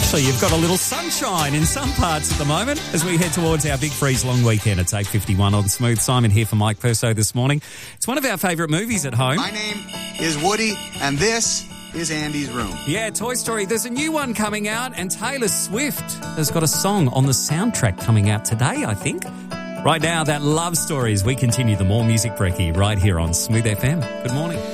Actually, you've got a little sunshine in some parts at the moment as we head towards our Big Freeze long weekend. It's 8:51 on Smooth. Simon here for Mike Perso this morning. It's one of our favourite movies at home. My name is Woody, and this is Andy's room. Yeah, Toy Story. There's a new one coming out, and Taylor Swift has got a song on the soundtrack coming out today, I think. Right now, that love story as we continue the More Music Brekkie right here on Smooth FM. Good morning.